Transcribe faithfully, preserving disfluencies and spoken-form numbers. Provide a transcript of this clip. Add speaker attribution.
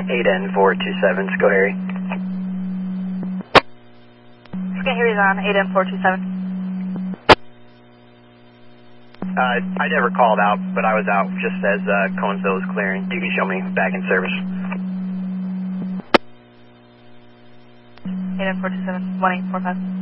Speaker 1: eight N four two seven, Schoharie.
Speaker 2: Schoharie's on eight N four two seven.
Speaker 1: Uh, I never called out, but I was out just as uh, Conesville was clearing. You can show me back in service.
Speaker 2: eight N four two seven, one eight four five.